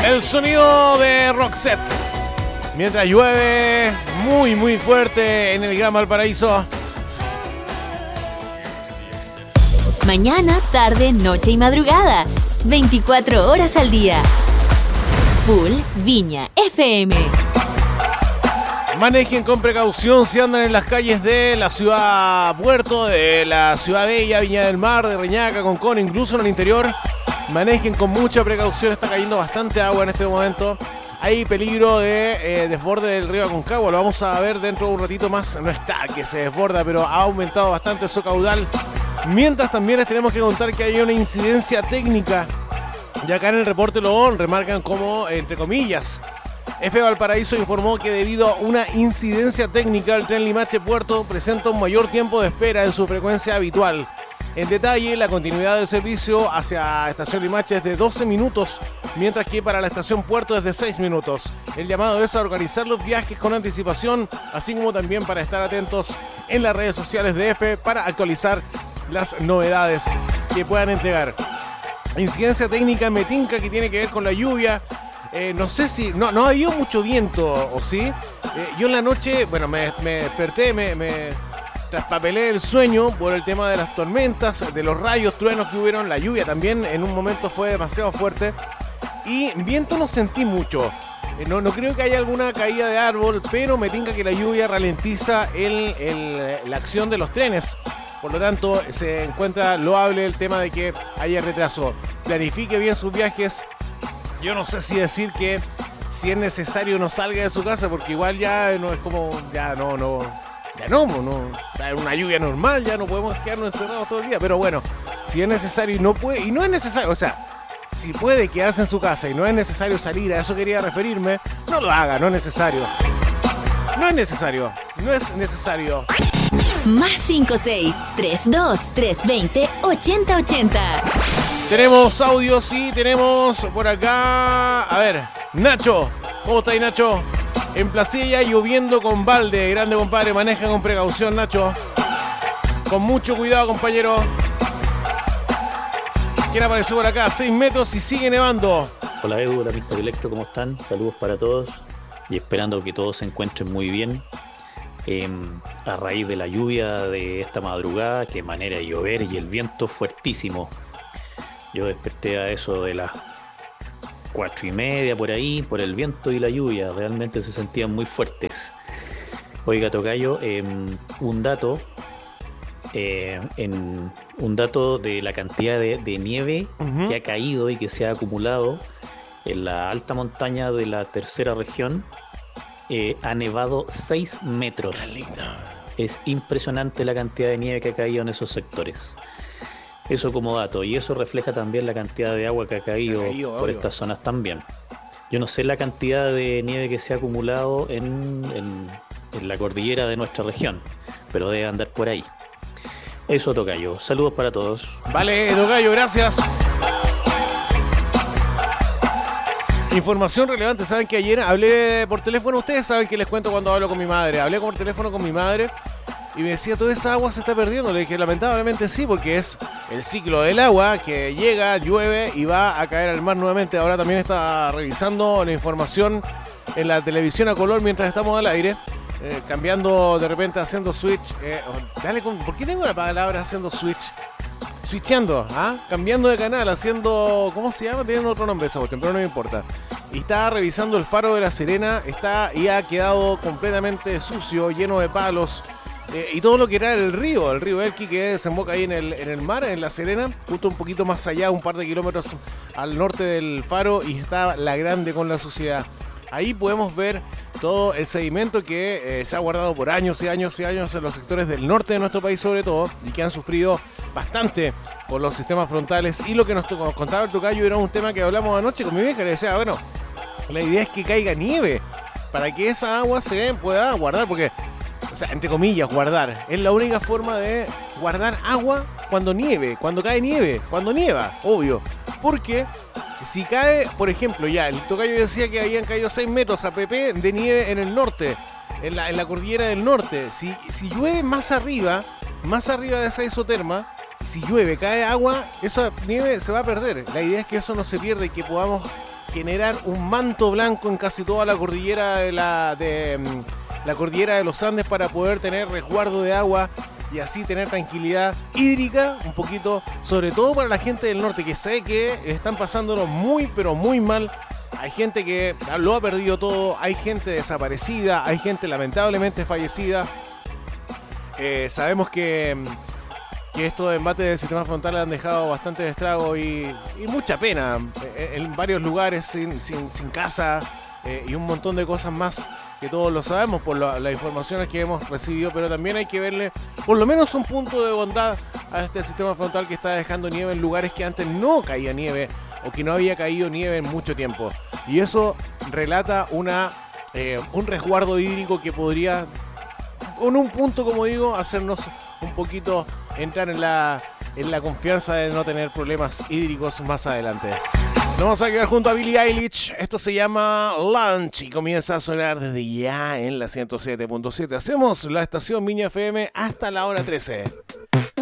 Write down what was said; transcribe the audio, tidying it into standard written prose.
El sonido de Roxette. Mientras llueve muy muy fuerte en el Gran Valparaíso. Mañana, tarde, noche y madrugada. 24 horas al día. Full Viña FM. Manejen con precaución si andan en las calles de la ciudad Puerto, de la ciudad Bella, Viña del Mar, de Reñaca, Concón, incluso en el interior. Manejen con mucha precaución, está cayendo bastante agua en este momento. Hay peligro de desborde del río Aconcagua, lo vamos a ver dentro de un ratito más. No está que se desborda, pero ha aumentado bastante su caudal. Mientras también les tenemos que contar que hay una incidencia técnica. Y acá en el reporte lo remarcan como, entre comillas, F. Valparaíso informó que debido a una incidencia técnica, el tren Limache-Puerto presenta un mayor tiempo de espera en su frecuencia habitual. En detalle, la continuidad del servicio hacia Estación Limache es de 12 minutos, mientras que para la Estación Puerto es de 6 minutos. El llamado es a organizar los viajes con anticipación, así como también para estar atentos en las redes sociales de F para actualizar las novedades que puedan entregar. Incidencia técnica metinca que tiene que ver con la lluvia. No sé si... No ha habido mucho viento, ¿o sí? Yo en la noche, bueno, me desperté, me traspapelé el sueño por el tema de las tormentas, de los rayos, truenos que hubieron. La lluvia también en un momento fue demasiado fuerte. Y viento no sentí mucho. No creo que haya alguna caída de árbol, pero me tinca que la lluvia ralentiza la acción de los trenes. Por lo tanto, se encuentra loable el tema de que haya retraso. Planifique bien sus viajes. Yo no sé si decir que si es necesario no salga de su casa, porque igual ya no es como, una lluvia normal, ya no podemos quedarnos encerrados todo el día. Pero bueno, si es necesario y no puede, y no es necesario, o sea, si puede quedarse en su casa y no es necesario salir, a eso quería referirme, no lo haga, no es necesario. No es necesario, no es necesario. Más 56-32-320-8080. Tenemos audio, sí, tenemos por acá. A ver, Nacho. ¿Cómo está ahí, Nacho? En Placilla, lloviendo con balde. Grande, compadre. Maneja con precaución, Nacho. Con mucho cuidado, compañero. ¿Quién apareció por acá? 6 metros y sigue nevando. Hola, Edu, hola, Mr. Electro, ¿cómo están? Saludos para todos. Y esperando que todos se encuentren muy bien. A raíz de la lluvia de esta madrugada, qué manera de llover y el viento fuertísimo. Yo desperté a eso de las 4:30 por ahí, por el viento y la lluvia. Realmente se sentían muy fuertes. Oiga, tocayo, un dato de la cantidad de nieve que ha caído y que se ha acumulado en la alta montaña de la tercera región. Ha nevado 6 metros. Es impresionante la cantidad de nieve que ha caído en esos sectores. Eso como dato, y eso refleja también la cantidad de agua que ha caído por estas zonas también. Yo no sé la cantidad de nieve que se ha acumulado en la cordillera de nuestra región, pero debe andar por ahí. Eso, tocayo. Saludos para todos. Vale, tocayo, gracias. Información relevante. Saben que ayer hablé por teléfono. Ustedes saben que les cuento cuando hablo con mi madre. Hablé por teléfono con mi madre y me decía, toda esa agua se está perdiendo. Le dije, lamentablemente sí, porque es el ciclo del agua que llega, llueve y va a caer al mar nuevamente. Ahora también está revisando la información en la televisión a color mientras estamos al aire. Cambiando de repente, haciendo switch. ¿Por qué tengo la palabra haciendo switch? Switchando, cambiando de canal, haciendo... ¿Cómo se llama? Tiene otro nombre esa cuestión, pero no me importa. Y está revisando el faro de La Serena. Y ha quedado completamente sucio, lleno de palos. Y todo lo que era el río Elqui, que desemboca ahí en el mar, en La Serena, justo un poquito más allá, un par de kilómetros al norte del faro, y está La Grande con la suciedad. Ahí podemos ver todo el sedimento que se ha guardado por años y años y años en los sectores del norte de nuestro país sobre todo, y que han sufrido bastante por los sistemas frontales. Y lo que nos contaba el tocayo era un tema que hablamos anoche con mi vieja. Le decía, bueno, la idea es que caiga nieve para que esa agua se pueda guardar, porque, o sea, entre comillas, guardar es la única forma de guardar agua cuando nieve, cuando cae nieve, cuando nieva, obvio, porque si cae, por ejemplo, ya el tocayo decía que habían caído 6 metros a pp de nieve en el norte, en la cordillera del norte. Si llueve más arriba de esa isoterma, si llueve, cae agua, esa nieve se va a perder. La idea es que eso no se pierda y que podamos generar un manto blanco en casi toda la cordillera de la cordillera de los Andes para poder tener resguardo de agua y así tener tranquilidad hídrica un poquito, sobre todo para la gente del norte, que sé que están pasándolo muy pero muy mal. Hay gente que lo ha perdido todo, hay gente desaparecida, hay gente lamentablemente fallecida. Sabemos que estos embates del sistema frontal han dejado bastante estrago y mucha pena en varios lugares sin casa y un montón de cosas más que todos lo sabemos por las informaciones que hemos recibido, pero también hay que verle por lo menos un punto de bondad a este sistema frontal que está dejando nieve en lugares que antes no caía nieve o que no había caído nieve en mucho tiempo. Y eso relata un resguardo hídrico que podría, con un punto como digo, hacernos un poquito entrar en la confianza de no tener problemas hídricos más adelante. Nos vamos a quedar junto a Billie Eilish. Esto se llama Lunch y comienza a sonar desde ya en la 107.7. Hacemos la estación Viña FM hasta la hora 13.